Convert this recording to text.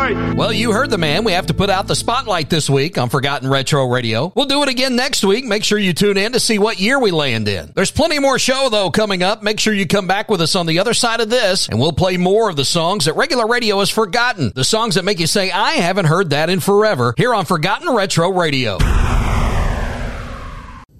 spotlight. Well, you heard the man. We have to put out the spotlight this week on Forgotten Retro Radio. We'll do it again next week. Make sure you tune in to see what year we land in. There's plenty more show, though, coming up. Make sure you come back with us on the other side of this, and we'll play more of the songs that regular radio has forgotten. The songs that make you say, I haven't heard that in forever, here on Forgotten Retro Radio.